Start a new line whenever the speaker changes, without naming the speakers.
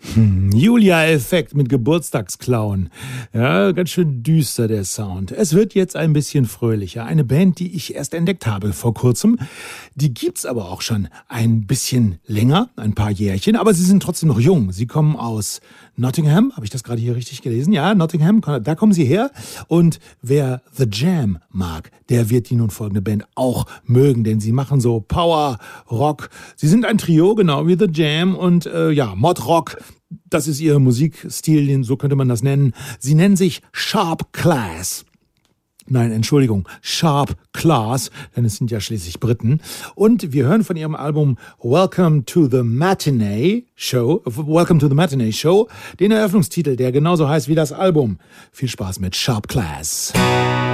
Julia-Effekt mit Geburtstagsclown. Ja, ganz schön düster der Sound. Es wird jetzt ein bisschen fröhlicher. Eine Band, die ich erst entdeckt habe vor kurzem. Die gibt's aber auch schon ein bisschen länger, ein paar Jährchen, aber sie sind trotzdem noch jung. Sie kommen aus Nottingham, habe ich das gerade hier richtig gelesen? Ja, Nottingham, da kommen sie her. Und wer The Jam mag, der wird die nun folgende Band auch mögen, denn sie machen so Power Rock. Sie sind ein Trio, genau wie The Jam und Mod Rock. Das ist ihr Musikstil, so könnte man das nennen. Sie nennen sich Sharp Class. Nein, Entschuldigung, Sharp Class, denn es sind ja schließlich Briten. Und wir hören von ihrem Album Welcome to the Matinee Show, den Eröffnungstitel, der genauso heißt wie das Album. Viel Spaß mit Sharp Class.